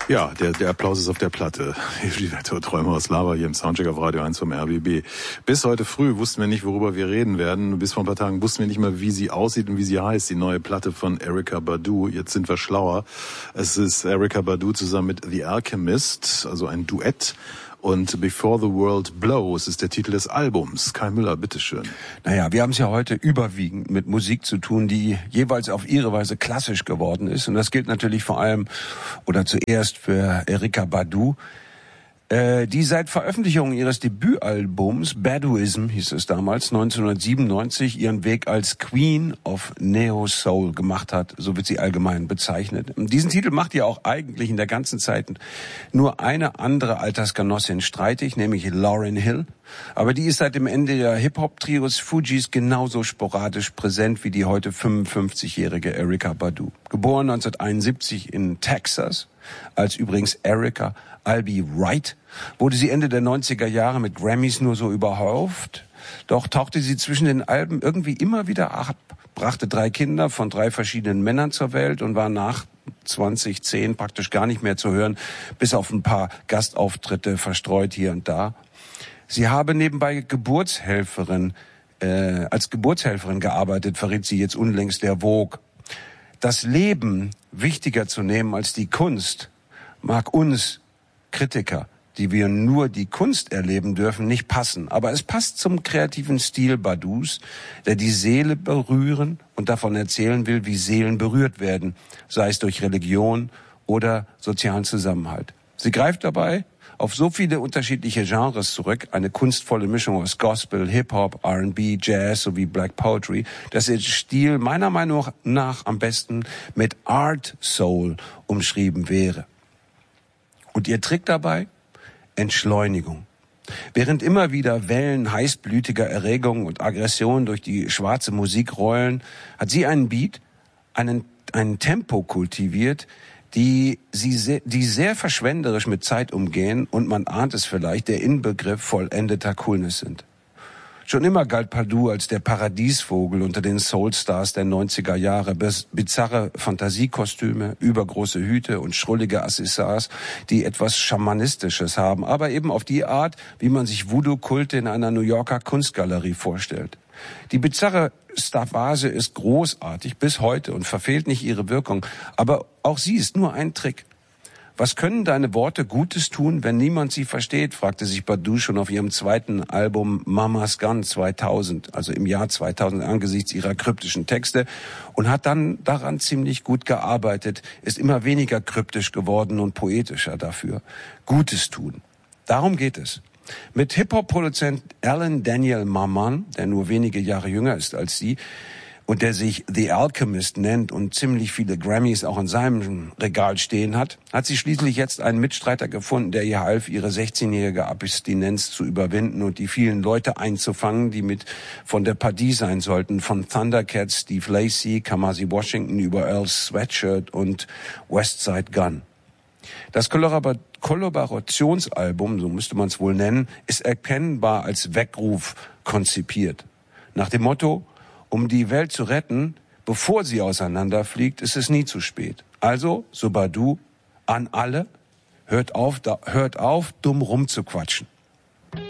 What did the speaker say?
Ja, der Applaus ist auf der Platte. Hildegard Träumer aus Lava hier im Soundcheck auf Radio 1 vom RBB. Bis heute früh wussten wir nicht, worüber wir reden werden. Bis vor ein paar Tagen wussten wir nicht mal, wie sie aussieht und wie sie heißt, die neue Platte von Erykah Badu. Jetzt sind wir schlauer. Es ist Erykah Badu zusammen mit The Alchemist, also ein Duett. Und Before the World Blows ist der Titel des Albums. Kai Müller, bitteschön. Naja, wir haben es ja heute überwiegend mit Musik zu tun, die jeweils auf ihre Weise klassisch geworden ist. Und das gilt natürlich vor allem oder zuerst für Erykah Badu, die seit Veröffentlichung ihres Debütalbums, Baduism hieß es damals, 1997, ihren Weg als Queen of Neo Soul gemacht hat, so wird sie allgemein bezeichnet. Diesen Titel macht ihr auch eigentlich in der ganzen Zeit nur eine andere Altersgenossin streitig, nämlich Lauryn Hill. Aber die ist seit dem Ende der Hip-Hop-Trios Fugees genauso sporadisch präsent wie die heute 55-jährige Erykah Badu. Geboren 1971 in Texas, als übrigens Erykah Albee Wright, wurde sie Ende der 90er Jahre mit Grammys nur so überhäuft. Doch tauchte sie zwischen den Alben irgendwie immer wieder ab, brachte 3 Kinder von 3 verschiedenen Männern zur Welt und war nach 2010 praktisch gar nicht mehr zu hören, bis auf ein paar Gastauftritte verstreut hier und da. Sie habe nebenbei als Geburtshelferin gearbeitet, verriet sie jetzt unlängst der Vogue. Das Leben wichtiger zu nehmen als die Kunst mag uns Kritiker, die wir nur die Kunst erleben dürfen, nicht passen. Aber es passt zum kreativen Stil Badus, der die Seele berühren und davon erzählen will, wie Seelen berührt werden, sei es durch Religion oder sozialen Zusammenhalt. Sie greift dabei auf so viele unterschiedliche Genres zurück, eine kunstvolle Mischung aus Gospel, Hip-Hop, R&B, Jazz sowie Black Poetry, dass ihr Stil meiner Meinung nach am besten mit Art Soul umschrieben wäre. Und ihr Trick dabei? Entschleunigung. Während immer wieder Wellen heißblütiger Erregung und Aggression durch die schwarze Musik rollen, hat sie einen Beat, ein Tempo kultiviert, die sehr verschwenderisch mit Zeit umgehen und man ahnt es vielleicht, der Inbegriff vollendeter Coolness sind. Schon immer galt Badu als der Paradiesvogel unter den Soulstars der 90er Jahre. Bizarre Fantasiekostüme, übergroße Hüte und schrullige Accessoires, die etwas Schamanistisches haben, aber eben auf die Art, wie man sich Voodoo-Kulte in einer New Yorker Kunstgalerie vorstellt. Die bizarre Stavase ist großartig bis heute und verfehlt nicht ihre Wirkung, aber auch sie ist nur ein Trick. Was können deine Worte Gutes tun, wenn niemand sie versteht, fragte sich Badu schon auf ihrem zweiten Album Mama's Gun 2000, also im Jahr 2000 angesichts ihrer kryptischen Texte, und hat dann daran ziemlich gut gearbeitet, ist immer weniger kryptisch geworden und poetischer dafür. Gutes tun. Darum geht es. Mit Hip-Hop-Produzent Alan Daniel Maman, der nur wenige Jahre jünger ist als sie, und der sich The Alchemist nennt und ziemlich viele Grammys auch in seinem Regal stehen hat, hat sie schließlich jetzt einen Mitstreiter gefunden, der ihr half, ihre 16-jährige Abstinenz zu überwinden und die vielen Leute einzufangen, die mit von der Partie sein sollten, von Thundercats, Steve Lacy, Kamasi Washington über Earl Sweatshirt und Westside Gun. Das Kollaborationsalbum, so müsste man es wohl nennen, ist erkennbar als Weckruf konzipiert. Nach dem Motto: Um die Welt zu retten, bevor sie auseinanderfliegt, ist es nie zu spät. Also, so Badu, an alle, hört auf, dumm rumzuquatschen.